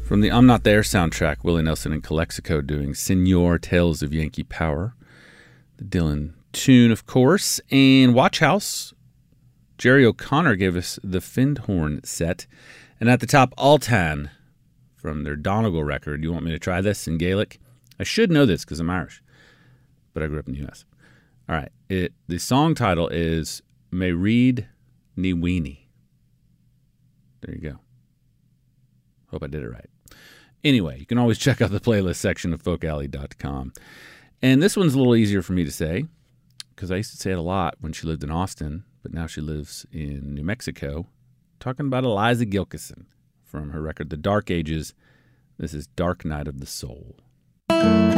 From the I'm Not There soundtrack, Willie Nelson and Calexico doing Senor Tales of Yankee Power. The Dylan tune, of course. And Watch House, Jerry O'Connor gave us the Findhorn set. And at the top, Altan from their Donegal record. You want me to try this in Gaelic? I should know this because I'm Irish, but I grew up in the U.S. All right. The song title is Me Read Ni Weenie. There you go. Hope I did it right. Anyway, you can always check out the playlist section of folkalley.com. And this one's a little easier for me to say because I used to say it a lot when she lived in Austin, but now she lives in New Mexico. Talking about Eliza Gilkyson from her record The Dark Ages. This is Dark Night of the Soul.